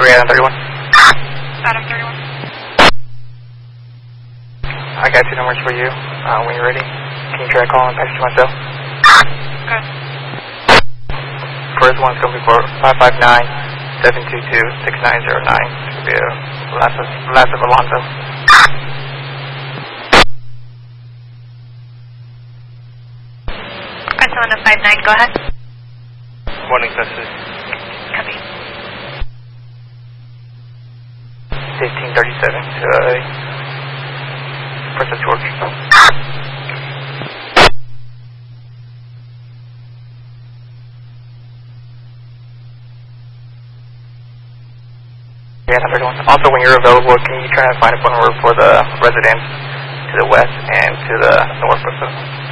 Adam 31. Adam 31. I got two numbers for you. When you're ready, can you try calling and text to myself? Good. First one's going to be for 559-722-6909. It's going to be Last of Alonzo. Press 159, go ahead. Morning, Texas. Copy. 1537 to Princess George. Yeah, number one. Also, when you're available, can you try to find a phone number for the residents to the west and to the north of the